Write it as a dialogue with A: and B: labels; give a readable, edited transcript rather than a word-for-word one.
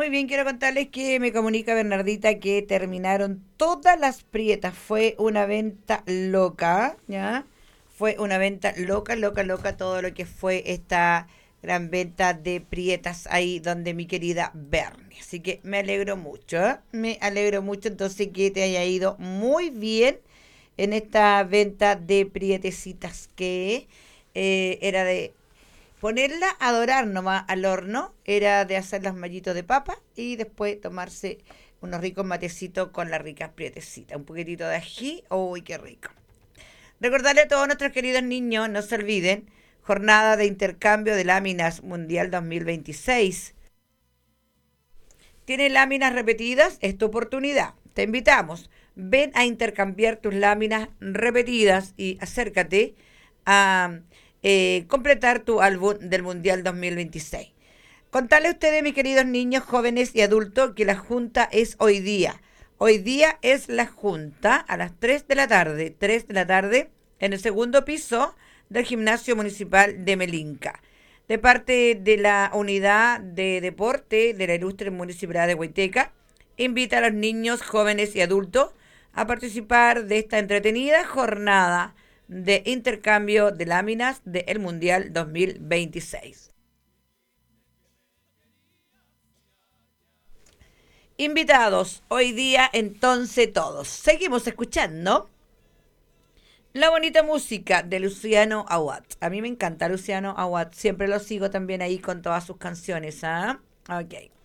A: muy bien, quiero contarles que me comunica Bernardita que terminaron todas las prietas. Fue una venta loca, ¿ya? Fue una venta loca, loca, loca, todo lo que fue esta gran venta de prietas ahí donde mi querida Bernie. Así que me alegro mucho, ¿eh? Me alegro mucho entonces que te haya ido muy bien en esta venta de prietecitas que era de ponerla a dorar nomás al horno, era de hacer los mallitos de papa y después tomarse unos ricos matecitos con las ricas prietecitas. Un poquitito de ají, uy, qué rico. Recordarle a todos nuestros queridos niños, no se olviden, jornada de intercambio de láminas Mundial 2026. ¿Tienes láminas repetidas? Es tu oportunidad. Te invitamos. Ven a intercambiar tus láminas repetidas y acércate a completar tu álbum del Mundial 2026. Contarle a ustedes, mis queridos niños, jóvenes y adultos, que la junta es hoy día. Hoy día es la junta a las 3 de la tarde, 3 de la tarde, en el segundo piso del Gimnasio Municipal de Melinca. De parte de la Unidad de Deporte de la Ilustre Municipalidad de Huayteca, invita a los niños, jóvenes y adultos a participar de esta entretenida jornada de intercambio de láminas del Mundial 2026. Invitados hoy día entonces todos. Seguimos escuchando la bonita música de Luciano Aguat. A mí me encanta Luciano Aguat. Siempre lo sigo también ahí con todas sus canciones. ¿Ah? Ok.